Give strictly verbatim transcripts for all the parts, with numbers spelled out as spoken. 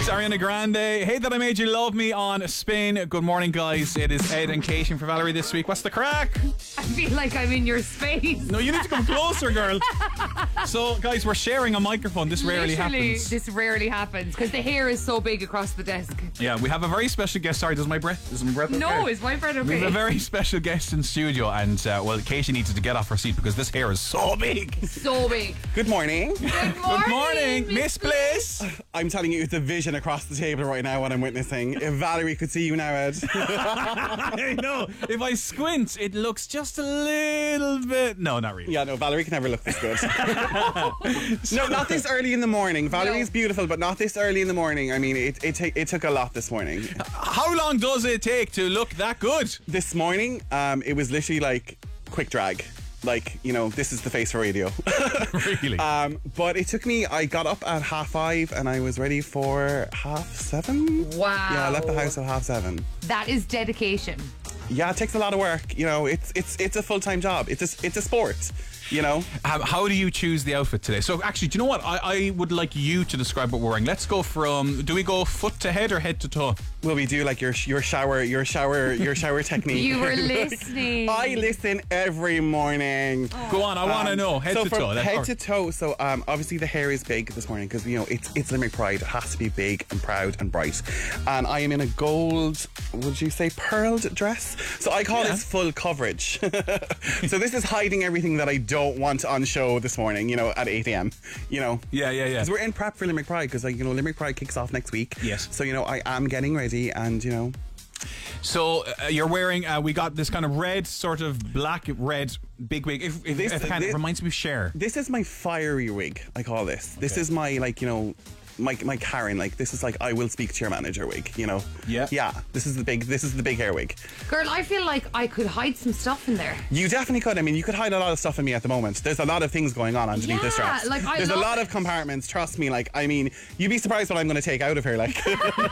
It's Ariana Grande. Hate That I Made You Love Me on Spin. Good morning, guys. It is Ed and Katie for Valerie this week. What's the crack? I feel like I'm in your space. No, you need to come closer, girl. So, guys, we're sharing a microphone. This rarely Literally, happens. This rarely happens because the hair is so big across the desk. Yeah, we have a very special guest. Sorry, does my breath? Is my breath okay? No, is my breath okay? We have a very special guest in studio, and uh, well, Katie needed to get off her seat because this hair is so big. So big. Good morning. Good morning, Good morning, Miss Bliss. I'm telling you, it's a vision across the table right now what I'm witnessing. If Valerie could see you now, Ed. I know. If I squint, it looks just a little bit. No, not really. Yeah, no, Valerie can never look this good. No, not this early in the morning. Valerie's No. beautiful, but not this early in the morning. I mean, it it, ta- it took a lot this morning. How long does it take to look that good? This morning, um, it was literally like quick drag. Like, you know, this is the face for radio. Really? Um, but it took me, I got up at half five and I was ready for half seven. Wow. Yeah, I left the house at half seven. That is dedication. Yeah, it takes a lot of work. You know, it's it's it's a full time job. It's a, it's a sport. You know. Um, how do you choose the outfit today? So actually, do you know what? I, I would like you to describe what we're wearing. Let's go from. Do we go foot to head or head to toe? Will we do like your your shower your shower your shower technique? You were Like, listening. I listen every morning. Go on, I want to Um, know head so to from toe. Let's- head or- to toe. So um, obviously the hair is big this morning because you know it's it's Limerick Pride. It has to be big and proud and bright. And I am in a gold, would you say pearled dress? So I call Yeah. this full coverage. So this is hiding everything that I don't want on show this morning. You know, at eight a.m. You know. Yeah, yeah, yeah. Because we're in prep for Limerick Pride because like you know Limerick Pride kicks off next week. Yes. So you know I am getting ready and you know. So uh, you're wearing. Uh, we got this kind of red, sort of black red big wig. If, if, This- if it kind of this- reminds me of Cher. This is my fiery wig, I call this. This Okay. is my, like, you know, my my Karen, like, this is like, I will speak to your manager wig, you know? Yeah. Yeah, this is the big, this is the big hair wig. Girl, I feel like I could hide some stuff in there. You definitely could. I mean, you could hide a lot of stuff in me at the moment. There's a lot of things going on underneath this Yeah, dress. like, I There's a love lot it. of compartments, trust me. Like, I mean, you'd be surprised what I'm going to take out of her, like.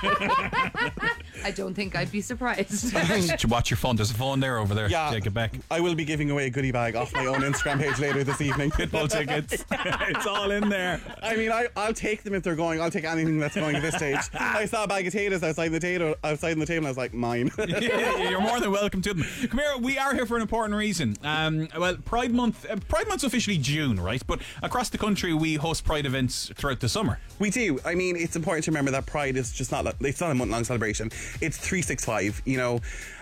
I don't think I'd be surprised. Did you watch your phone? There's a phone there over there. Yeah. Take it back. I will be giving away a goodie bag off my own Instagram page later this evening. Pitbull tickets. It's all in there. I mean, I, I'll take them if they're going. I'll take anything that's going at this stage. I saw a bag of potatoes outside the table, outside the table, and I was like, mine. Yeah, you're more than welcome to them. Come here, we are here for an important reason. Um, well, Pride Month, uh, Pride Month's officially June, right? But across the country, we host Pride events throughout the summer. We do. I mean, it's important to remember that Pride is just not, it's not a month long celebration. It's three sixty-five, you know.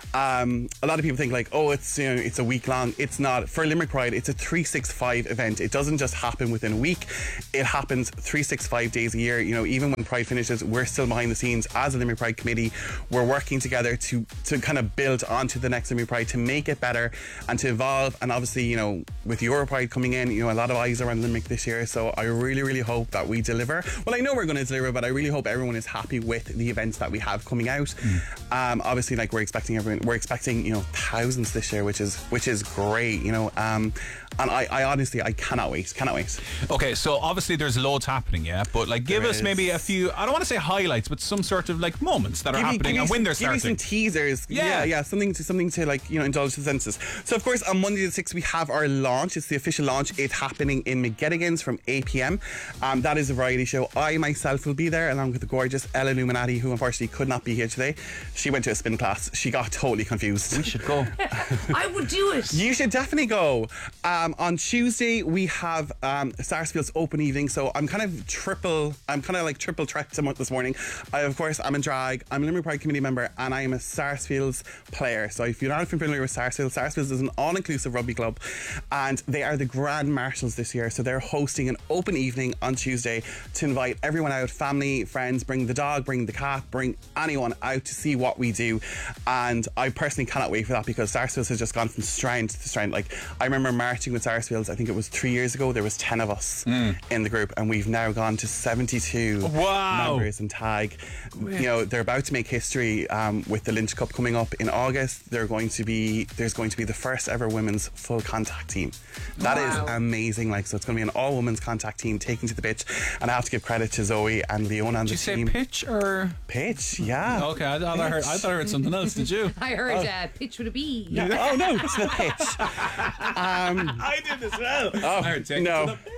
Um, a lot of people think like, oh, it's, you know, it's a week long. It's not. For Limerick Pride, it's a three sixty-five event. It doesn't just happen within a week. It happens three sixty-five days a year. You know, even when Pride finishes, we're still behind the scenes as a Limerick Pride committee. We're working together to to kind of build onto the next Limerick Pride, to make it better and to evolve. And obviously, you know, with Euro Pride coming in, you know, a lot of eyes are on Limerick this year. So I really, really hope that we deliver. Well, I know we're going to deliver, but I really hope everyone is happy with the events that we have coming out. Mm. Um, obviously, like we're expecting everyone, we're expecting, you know, thousands this year, which is which is great, you know. Um, and I, I honestly, I cannot wait, cannot wait. Okay, so obviously there's loads happening, yeah? But like give There us is. maybe a few, I don't want to say highlights, but some sort of like moments that are Give me- happening give me and when some- they're Give me starting. some teasers. Yeah. yeah, yeah, something to something to like, you know, indulge the senses. So of course on Monday the sixth we have our launch. It's the official launch. It's happening in McGettigan's from eight p.m. Um, that is a variety show. I myself will be there along with the gorgeous Ella Illuminati, who unfortunately could not be here today. She went to a spin class. She got totally confused. We should go. I would do it. You should definitely go. Um, on Tuesday, we have um, Sarsfield's open evening. So I'm kind of triple, I'm kind of like triple threat to this morning. I, of course, I'm in drag. I'm a Limerick Pride committee member and I am a Sarsfield's player. So if you're not familiar with Sarsfield, Sarsfields is an all-inclusive rugby club and they are the Grand Marshals this year. So they're hosting an open evening on Tuesday to invite everyone out, family, friends, bring the dog, bring the cat, bring anyone out to see what we do. And I personally cannot wait for that because Sarsfields has just gone from strength to strength. Like I remember marching with Sarsfields, I think it was three years ago, there was ten of us mm. in the group and we've now gone to seventy-two Wow. members and tag. You know, they're about to make history um, with the Lynch Cup coming up in August. They're going to be, there's going to be the first ever women's full contact team. That Wow. is amazing. Like, so it's going to be an all women's contact team taking to the pitch. And I have to give credit to Zoe and Leona and Did the you team. say pitch or? Pitch, yeah. Okay, I thought I heard, I thought I heard something else. Did you? I heard uh, pitch with a B. Oh no, it's the pitch. Um, I did as well. Oh, I heard take it no. to the-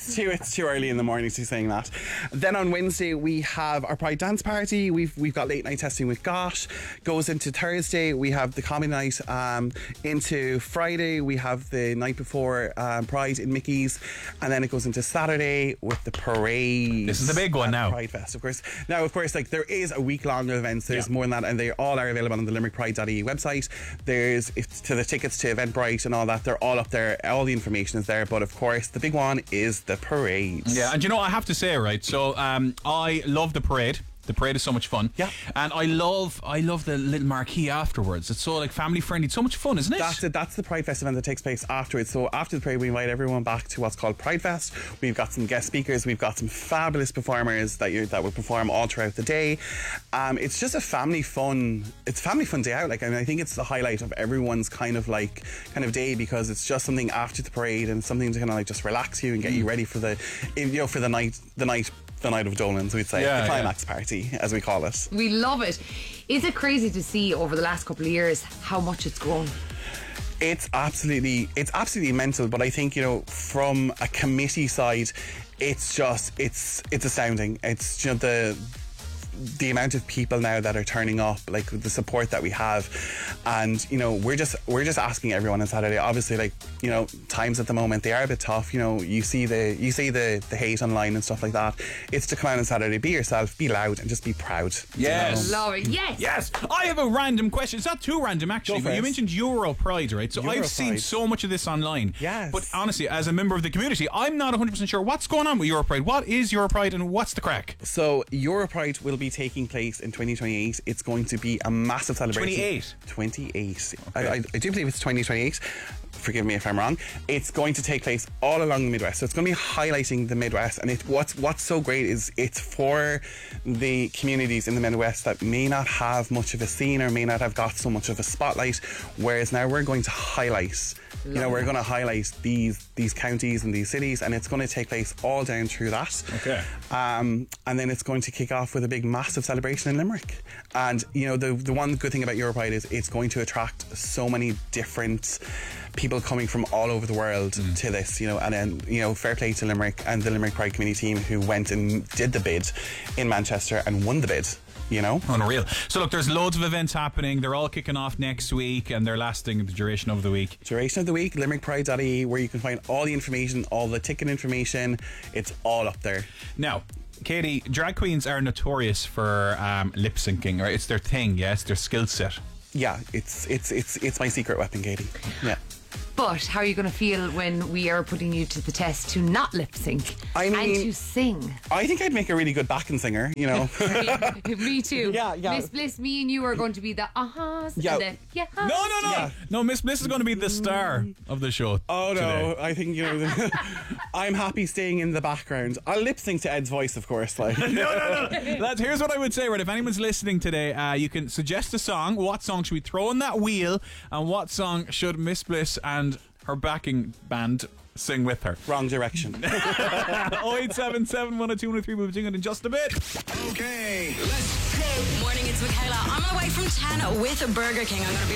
it's too it's too early in the morning to be saying that. Then on Wednesday we have our Pride dance party. We've we've got late night testing with Gosh. Goes into Thursday. We have the comedy night. Um, into Friday we have the night before um, Pride in Mickey's, and then it goes into Saturday with the parade. This is the big one now. Pride Fest, of course. Now, of course, like there is a week long events. There's Yeah. more than that, and they all are available on the limerick pride dot I E website. There's if, to the tickets to Eventbrite and all that. They're all up there. All the information is there. But of course, the big one is the parade. Yeah, and you know, I have to say, right, so um, I love the parade. The parade is so much fun. Yeah. And I love I love the little marquee afterwards. It's so like family friendly. It's so much fun, isn't it? That's it. That's the Pride Fest event that takes place afterwards. So after the parade, we invite everyone back to what's called Pride Fest. We've got some guest speakers. We've got some fabulous performers that you that will perform all throughout the day. Um, it's just a family fun. It's a family fun day out. Like, I mean, I think it's the highlight of everyone's kind of like kind of day, because it's just something after the parade and something to kind of like just relax you and get you ready for the you know for the night the night. the night of Dolan's, we'd say. Yeah, the climax yeah. party, as we call it. We love it. Is it crazy to see over the last couple of years how much it's grown? It's absolutely, it's absolutely mental. But I think, you know, from a committee side, it's just, it's, it's astounding. It's, you know, the, the amount of people now that are turning up, like the support that we have, and you know we're just we're just asking everyone on Saturday. Obviously, like you know, times at the moment they are a bit tough. You know, you see the you see the the hate online and stuff like that. It's to come out on Saturday, be yourself, be loud, and just be proud. Yes. You know? Love it. Yes. Yes, I have a random question. It's not too random, actually. Go for But you it. mentioned Euro Pride, right? So Euro I've seen Pride. so much of this online. Yes. But honestly, as a member of the community, I'm not one hundred percent sure what's going on with Euro Pride. What is Euro Pride and what's the crack? So Europride will be taking place in twenty twenty-eight. It's going to be a massive celebration. twenty-eight? twenty-eight. I, I, I do believe it's twenty twenty-eight. Forgive me if I'm wrong. It's going to take place all along the Midwest. So it's going to be highlighting the Midwest. And it, what's what's so great is it's for the communities in the Midwest that may not have much of a scene or may not have got so much of a spotlight. Whereas now we're going to highlight, you know, we're going to highlight these these counties and these cities, and it's going to take place all down through that. Okay. Um, and then it's going to kick off with a big, massive celebration in Limerick. And you know, the the one good thing about Europride is it's going to attract so many different people coming from all over the world Mm. to this, you know, and then, you know, fair play to Limerick and the Limerick Pride Committee team who went and did the bid in Manchester and won the bid, you know. Unreal. So look, there's loads of events happening. They're all kicking off next week and they're lasting the duration of the week. Duration of the week, limerick pride dot I E, where you can find all the information, all the ticket information. It's all up there. Now, Katie, drag queens are notorious for um, lip syncing, right? It's their thing, yes, their skill set. Yeah, it's it's it's it's my secret weapon, Katie. Yeah. But how are you going to feel when we are putting you to the test to not lip sync I and mean- to sing? I think I'd make a really good backing singer, you know. Me too. Yeah, yeah. Miss Bliss, me and you are going to be the ahas Yeah. and the yeah. No, no, no. Yeah. No, Miss Bliss is going to be the star of the show. Oh no, today. I think, you know, I'm happy staying in the background. I'll lip sync to Ed's voice, of course. Like, No, no, no. Lads, here's what I would say, right? If anyone's listening today, uh, you can suggest a song. What song should we throw in that wheel? And what song should Miss Bliss and her backing band sing with her? wrong direction. oh eight seven seven, one oh two, one oh three. We'll be doing it in just a bit. Okay, let's go. Morning, it's Michaela. On my way from ten with Burger King. I'm going to be